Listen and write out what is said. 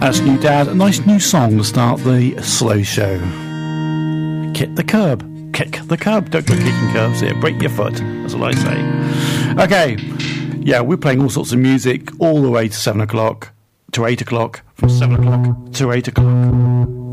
That's new, Dad. A nice new song to start the slow show. Kick the curb. Kick the curb. Don't go kicking curbs here. Break your foot. That's what I say. Okay. Yeah, we're playing all sorts of music all the way to 7 o'clock, to 8 o'clock, from 7 o'clock to 8 o'clock.